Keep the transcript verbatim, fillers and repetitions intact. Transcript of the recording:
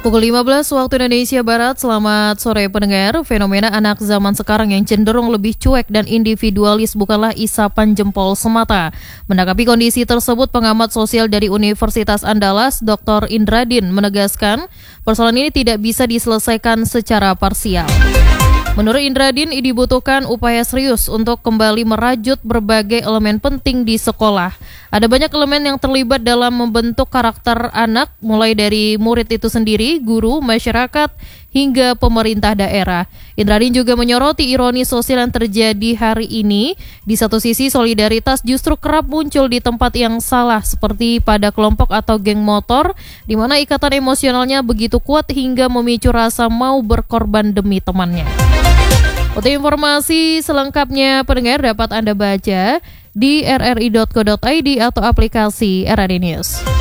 Pukul lima belas waktu Indonesia Barat, selamat sore pendengar. Fenomena anak zaman sekarang yang cenderung lebih cuek dan individualis bukanlah isapan jempol semata. Menanggapi kondisi tersebut, pengamat sosial dari Universitas Andalas, doktor Indradin, menegaskan persoalan ini tidak bisa diselesaikan secara parsial. Menurut Indradin, dibutuhkan upaya serius untuk kembali merajut berbagai elemen penting di sekolah. Ada banyak elemen yang terlibat dalam membentuk karakter anak, mulai dari murid itu sendiri, guru, masyarakat, hingga pemerintah daerah. Indradin juga menyoroti ironi sosial yang terjadi hari ini. Di satu sisi, solidaritas justru kerap muncul di tempat yang salah, seperti pada kelompok atau geng motor, di mana ikatan emosionalnya begitu kuat hingga memicu rasa mau berkorban demi temannya. Untuk informasi selengkapnya pendengar dapat Anda baca di r r i dot co dot i d atau aplikasi R R I News.